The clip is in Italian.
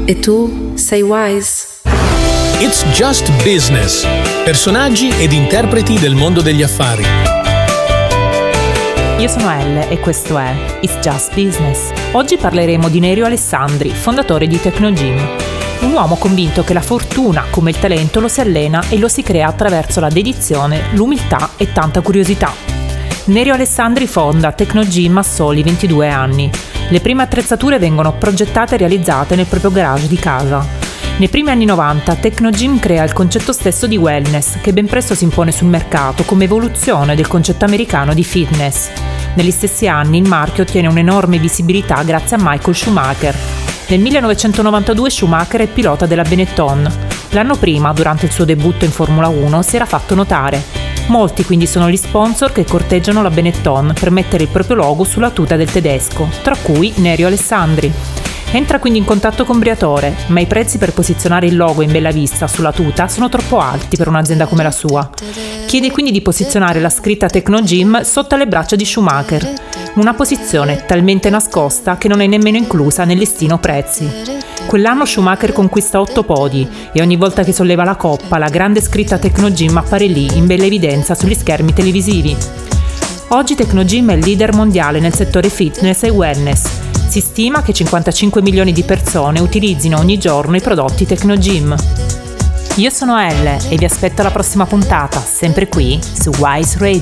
E tu sei Wise? It's Just Business. Personaggi ed interpreti del mondo degli affari. Io sono Elle e questo è It's Just Business. Oggi parleremo di Nerio Alessandri, fondatore di Technogym. Un uomo convinto che la fortuna, come il talento, lo si allena e lo si crea attraverso la dedizione, l'umiltà e tanta curiosità. Nerio Alessandri fonda Technogym a soli 22 anni. Le prime attrezzature vengono progettate e realizzate nel proprio garage di casa. Nei primi anni 90 Technogym crea il concetto stesso di wellness, che ben presto si impone sul mercato come evoluzione del concetto americano di fitness. Negli stessi anni il marchio ottiene un'enorme visibilità grazie a Michael Schumacher. Nel 1992 Schumacher è pilota della Benetton. L'anno prima, durante il suo debutto in Formula 1, si era fatto notare. Molti quindi sono gli sponsor che corteggiano la Benetton per mettere il proprio logo sulla tuta del tedesco, tra cui Nerio Alessandri. Entra quindi in contatto con Briatore, ma i prezzi per posizionare il logo in bella vista sulla tuta sono troppo alti per un'azienda come la sua. Chiede quindi di posizionare la scritta Technogym sotto le braccia di Schumacher, una posizione talmente nascosta che non è nemmeno inclusa nel listino prezzi. Quell'anno Schumacher conquista 8 podi e ogni volta che solleva la coppa la grande scritta Technogym appare lì in bella evidenza sugli schermi televisivi. Oggi Technogym è il leader mondiale nel settore fitness e wellness. Si stima che 55 milioni di persone utilizzino ogni giorno i prodotti Technogym. Io sono Elle e vi aspetto alla prossima puntata, sempre qui su Wise Radio.